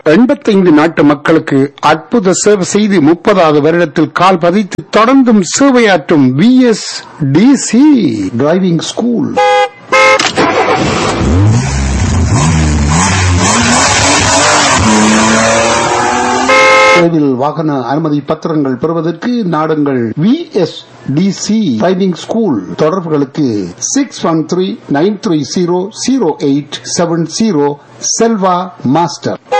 85 நாட்டு மக்களுக்கு அற்புத சேவை செய்து 30வது வருடத்தில் கால் பதித்து தொடர்ந்தும் சேவையாற்றும் VSDC டிரைவிங் ஸ்கூல். வாகன அனுமதி பத்திரங்கள் பெறுவதற்கு நாடுங்கள் VSDC டிரைவிங் ஸ்கூல். தொடர்புகளுக்கு 6139300870 செல்வா மாஸ்டர்.